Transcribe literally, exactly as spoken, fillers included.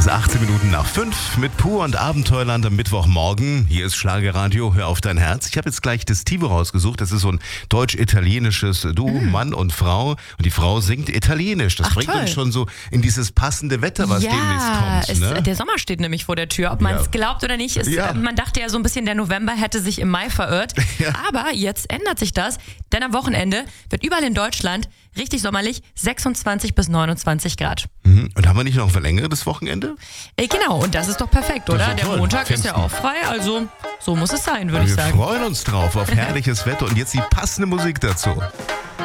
ist achtzehn Minuten nach fünf mit Pur und Abenteuerland am Mittwochmorgen. Hier ist Schlagerradio, hör auf dein Herz. Ich habe jetzt gleich das Tivo rausgesucht. Das ist so ein deutsch-italienisches Duo, mm. Mann und Frau. Und die Frau singt Italienisch. Das Ach, bringt toll. uns schon so in dieses passende Wetter, was ja, demnächst kommt. Es, ne? Der Sommer steht nämlich vor der Tür, ob man es ja. glaubt oder nicht. Ist, ja. Man dachte ja so ein bisschen, der November hätte sich im Mai verirrt. Ja. Aber jetzt ändert sich das, denn am Wochenende wird überall in Deutschland richtig sommerlich, sechsundzwanzig bis neunundzwanzig Grad. Mhm. Und haben wir nicht noch ein verlängertes Wochenende? Äh, genau, und das ist doch perfekt, oder? Der toll. Montag Findest ist ja auch frei, also so muss es sein, würde ich sagen. Wir freuen uns drauf, auf herrliches Wetter und jetzt die passende Musik dazu.